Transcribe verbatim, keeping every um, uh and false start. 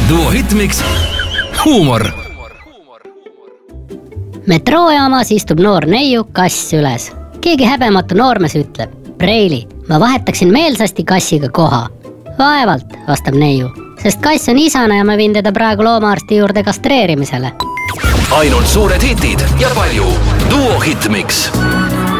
Duo Hitmix. Huumor. Metroojaamas istub noor neiu kass üles. Keegi häbematu noormes ütleb: Preili, ma vahetaksin meelsasti kassiga koha. Vaevalt, vastab neiu, sest kass on isane ja ma viin teda praegu loomaarsti juurde kastreerimisele. Ainult suured hitid ja palju Duo Hitmix.